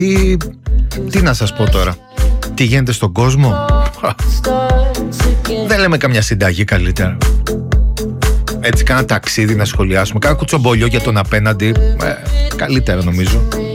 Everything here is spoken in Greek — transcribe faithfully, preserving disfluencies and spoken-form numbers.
Ή τι να σας πω τώρα, τι γίνεται στον κόσμο. Δεν λέμε καμιά συνταγή καλύτερα? Έτσι κάνα ταξίδι να σχολιάσουμε, κάνα κουτσομπολιό για τον απέναντι, ε, καλύτερα νομίζω.